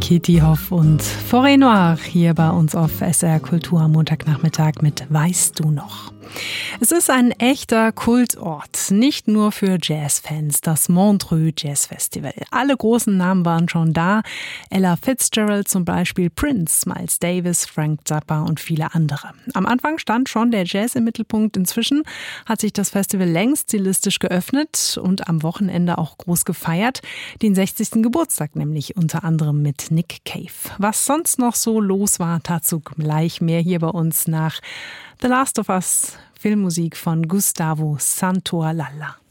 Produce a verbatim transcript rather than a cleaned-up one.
Katie Hoff und Forêt Noire hier bei uns auf S R Kultur am Montagnachmittag mit Weißt du noch? Es ist ein echter Kultort, nicht nur für Jazzfans, das Montreux Jazz Festival. Alle großen Namen waren schon da, Ella Fitzgerald zum Beispiel, Prince, Miles Davis, Frank Zappa und viele andere. Am Anfang stand schon der Jazz im Mittelpunkt, inzwischen hat sich das Festival längst stilistisch geöffnet und am Wochenende auch groß gefeiert, den sechzigsten Geburtstag nämlich unter anderem mit Nick Cave. Was sonst noch so los war, dazu gleich mehr hier bei uns nach The Last of Us, Filmmusik von Gustavo Santaolalla.